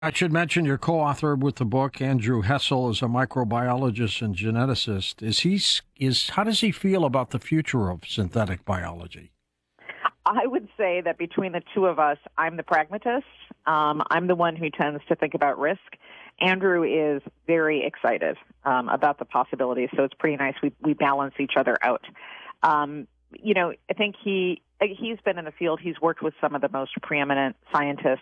I should mention your co-author with the book, Andrew Hessel, is a microbiologist and geneticist. How does he feel about the future of synthetic biology? I would say that between the two of us, I'm the pragmatist. I'm the one who tends to think about risk. Andrew is very excited about the possibilities, so it's pretty nice. We balance each other out. I think he's been in the field. He's worked with some of the most preeminent scientists.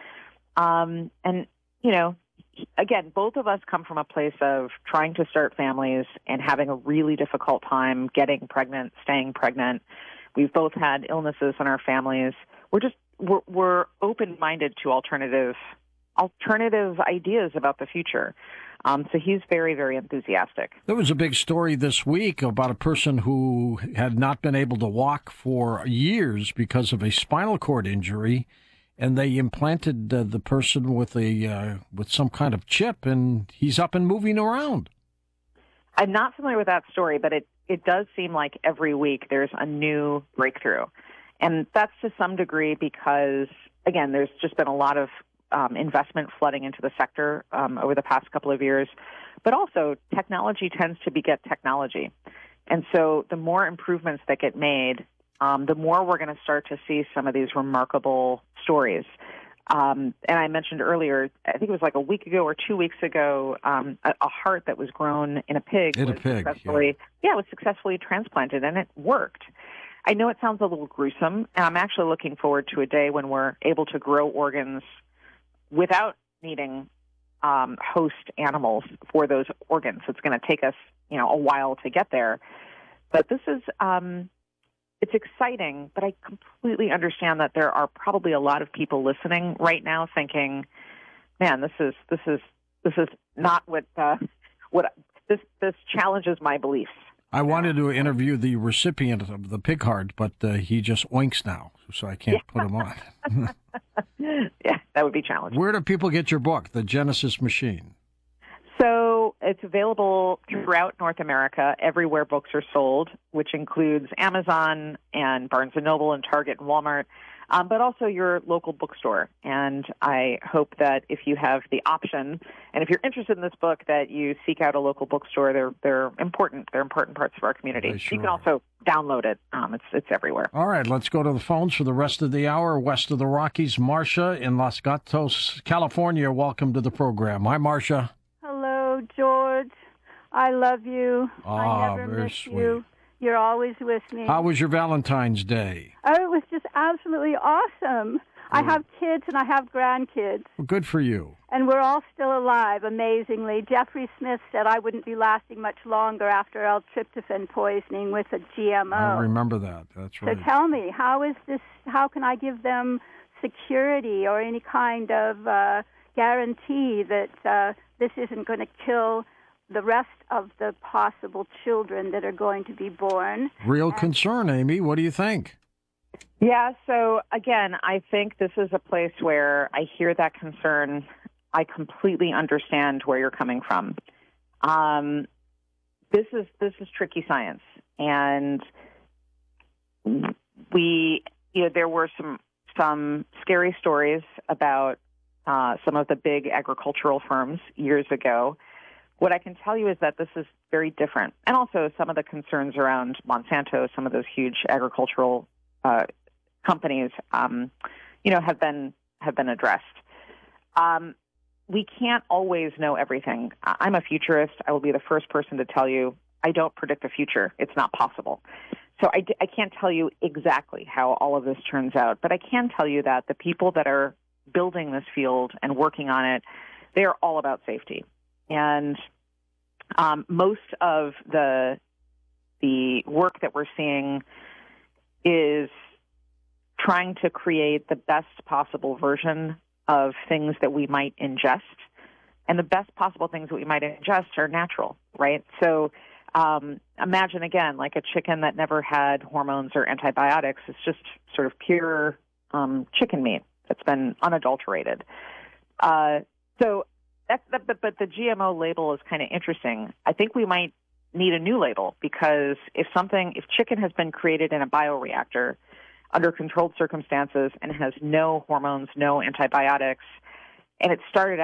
And, again, both of us come from a place of trying to start families and having a really difficult time getting pregnant, staying pregnant. We've both had illnesses in our families. We're open-minded to alternative ideas about the future. So he's very, very enthusiastic. There was a big story this week about a person who had not been able to walk for years because of a spinal cord injury, and they implanted the person with some kind of chip, and he's up and moving around. I'm not familiar with that story, but it does seem like every week there's a new breakthrough. And that's to some degree because, again, there's just been a lot of investment flooding into the sector over the past couple of years. But also, technology tends to beget technology. And so the more improvements that get made, the more we're going to start to see some of these remarkable stories. And I mentioned earlier, I think it was like a week ago or 2 weeks ago, a heart that was grown in a pig was successfully transplanted, and it worked. I know it sounds a little gruesome, and I'm actually looking forward to a day when we're able to grow organs without needing host animals for those organs. It's going to take us, a while to get there. But this is it's exciting, but I completely understand that there are probably a lot of people listening right now thinking, "Man, this is not what this challenges my beliefs." I wanted to interview the recipient of the pig heart, but he just oinks now, so I can't put him on. Yeah, that would be challenging. Where do people get your book, The Genesis Machine? So it's available throughout North America, everywhere books are sold, which includes Amazon and Barnes & Noble and Target and Walmart, but also your local bookstore. And I hope that if you have the option, and if you're interested in this book, that you seek out a local bookstore. They're important. They're important parts of our community. Sure. You can also download it. It's everywhere. All right, let's go to the phones for the rest of the hour. West of the Rockies, Marcia in Los Gatos, California. Welcome to the program. Hi, Marcia. Hello, George. I love you. I never very miss sweet. you. You're always with me. How was your Valentine's Day? Oh, it was just absolutely awesome. I have kids and I have grandkids. Well, good for you. And we're all still alive, amazingly. Jeffrey Smith said I wouldn't be lasting much longer after L-tryptophan poisoning with a GMO. I remember that. That's right. So tell me, how can I give them security or any kind of guarantee that this isn't going to kill the rest of the possible children that are going to be born? Real concern, Amy. What do you think? Yeah, so again, I think this is a place where I hear that concern. I completely understand where you're coming from. This is tricky science, and there were some scary stories about some of the big agricultural firms years ago. What I can tell you is that this is very different, and also some of the concerns around Monsanto, some of those huge agricultural companies, have been addressed. We can't always know everything. I'm a futurist. I will be the first person to tell you I don't predict the future. It's not possible. So I can't tell you exactly how all of this turns out, but I can tell you that the people that are building this field and working on it, they are all about safety. And most of the work that we're seeing is trying to create the best possible version of things that we might ingest. And the best possible things that we might ingest are natural, right? So imagine, again, like a chicken that never had hormones or antibiotics. It's just sort of pure chicken meat that's been unadulterated. But the GMO label is kind of interesting. I think we might need a new label, because if chicken has been created in a bioreactor under controlled circumstances and has no hormones, no antibiotics, And it started